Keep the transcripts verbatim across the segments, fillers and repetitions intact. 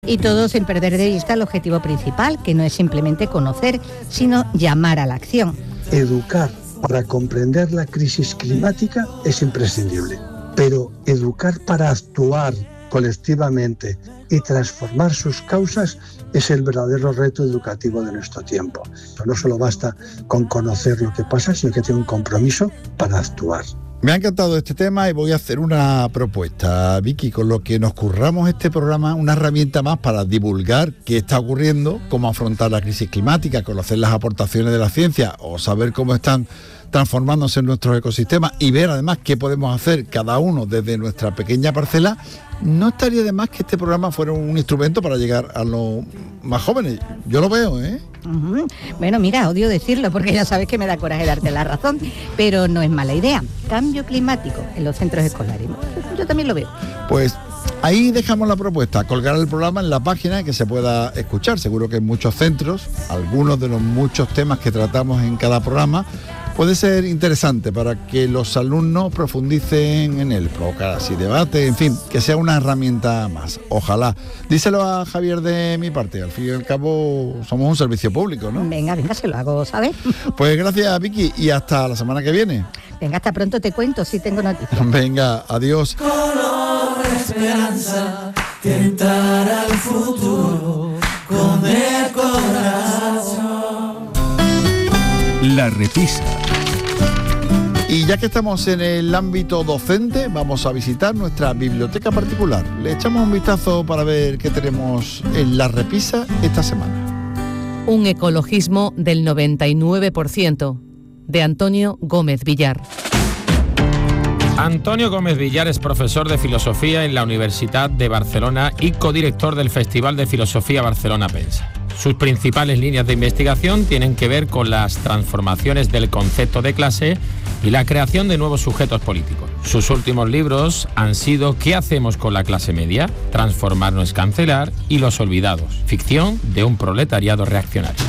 Y todo sin perder de vista el objetivo principal, que no es simplemente conocer, sino llamar a la acción. Educar para comprender la crisis climática es imprescindible, pero educar para actuar colectivamente y transformar sus causas es el verdadero reto educativo de nuestro tiempo. No solo basta con conocer lo que pasa, sino que tiene un compromiso para actuar. Me ha encantado este tema y voy a hacer una propuesta, Vicky, con lo que nos curramos este programa, una herramienta más para divulgar qué está ocurriendo, cómo afrontar la crisis climática, conocer las aportaciones de la ciencia o saber cómo están transformándose nuestros ecosistemas y ver además qué podemos hacer cada uno desde nuestra pequeña parcela. No estaría de más que este programa fuera un instrumento para llegar a los más jóvenes. Yo lo veo, ¿eh? Uh-huh. Bueno, mira, odio decirlo porque ya sabes que me da coraje darte la razón, pero no es mala idea. Cambio climático en los centros escolares. Yo también lo veo. Pues ahí dejamos la propuesta, colgar el programa en la página y que se pueda escuchar. Seguro que en muchos centros, algunos de los muchos temas que tratamos en cada programa, puede ser interesante para que los alumnos profundicen en él, provocar así debate, en fin, que sea una herramienta más. Ojalá. Díselo a Javier de mi parte, al fin y al cabo somos un servicio público, ¿no? Venga, venga, se lo hago, ¿sabes? Pues gracias, Vicky, y hasta la semana que viene. Venga, hasta pronto, te cuento si tengo noticias. Venga, adiós. Color esperanza, tentar al futuro con el corazón. La repisa. Y ya que estamos en el ámbito docente, vamos a visitar nuestra biblioteca particular. Le echamos un vistazo para ver qué tenemos en la repisa esta semana. Un ecologismo del noventa y nueve por ciento, de Antonio Gómez Villar. Antonio Gómez Villar es profesor de filosofía en la Universidad de Barcelona y codirector del Festival de Filosofía Barcelona Pensa. Sus principales líneas de investigación tienen que ver con las transformaciones del concepto de clase y la creación de nuevos sujetos políticos. Sus últimos libros han sido ¿Qué hacemos con la clase media?, Transformar no es cancelar y Los olvidados, ficción de un proletariado reaccionario.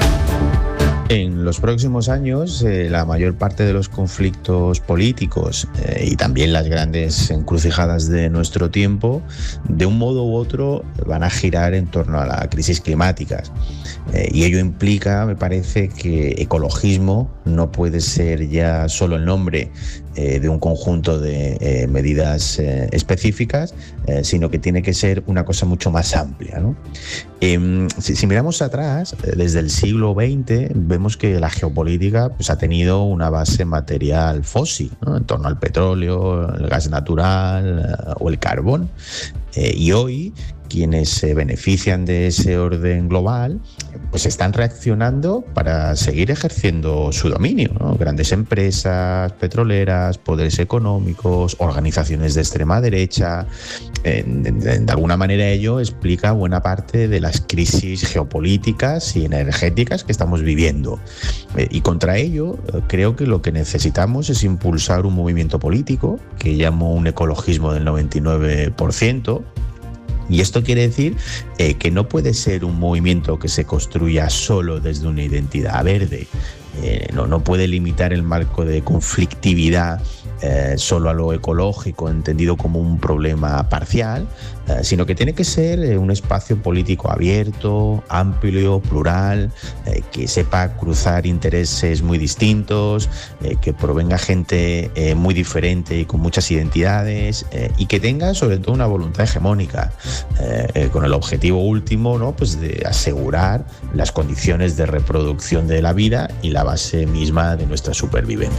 En los próximos años, eh, la mayor parte de los conflictos políticos eh, y también las grandes encrucijadas de nuestro tiempo, de un modo u otro, van a girar en torno a la crisis climática. Eh, y ello implica, me parece, que ecologismo no puede ser ya solo el nombre eh, de un conjunto de eh, medidas eh, específicas, eh, sino que tiene que ser una cosa mucho más amplia, ¿no? Eh, si, si miramos atrás, desde el siglo veinte, vemos que la geopolítica pues, ha tenido una base material fósil, ¿no?, en torno al petróleo, el gas natural uh, o el carbón. Eh, y hoy, quienes se benefician de ese orden global, pues están reaccionando para seguir ejerciendo su dominio, ¿no? Grandes empresas petroleras, poderes económicos, organizaciones de extrema derecha. Eh, de, de, de alguna manera ello explica buena parte de las crisis geopolíticas y energéticas que estamos viviendo. Eh, y contra ello, eh, creo que lo que necesitamos es impulsar un movimiento político que llamo un ecologismo del noventa y nueve por ciento. Y esto quiere decir eh, que no puede ser un movimiento que se construya solo desde una identidad verde. Eh, no, no puede limitar el marco de conflictividad eh, solo a lo ecológico, entendido como un problema parcial, eh, sino que tiene que ser eh, un espacio político abierto, amplio, plural, eh, que sepa cruzar intereses muy distintos, eh, que provenga gente eh, muy diferente y con muchas identidades, eh, y que tenga sobre todo una voluntad hegemónica, eh, eh, con el objetivo último, ¿no?, pues de asegurar las condiciones de reproducción de la vida y la base misma de nuestra supervivencia.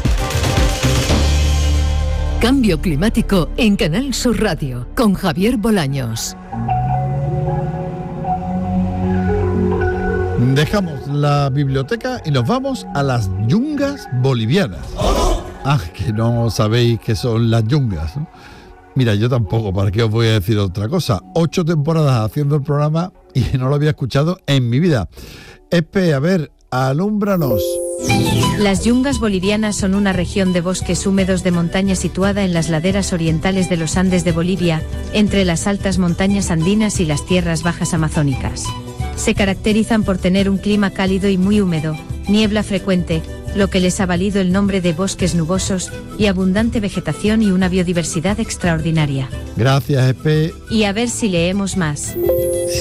Cambio climático en Canal Sur Radio con Javier Bolaños. Dejamos la biblioteca y nos vamos a las yungas bolivianas. Ah, que no sabéis qué son las yungas, ¿no? Mira, yo tampoco, ¿para qué os voy a decir otra cosa? Ocho temporadas haciendo el programa y no lo había escuchado en mi vida. Espe, a ver, alúmbranos. Las yungas bolivianas son una región de bosques húmedos de montaña situada en las laderas orientales de los Andes de Bolivia, entre las altas montañas andinas y las tierras bajas amazónicas. Se caracterizan por tener un clima cálido y muy húmedo, niebla frecuente, lo que les ha valido el nombre de bosques nubosos, y abundante vegetación y una biodiversidad extraordinaria. Gracias, Espe. Y a ver si leemos más.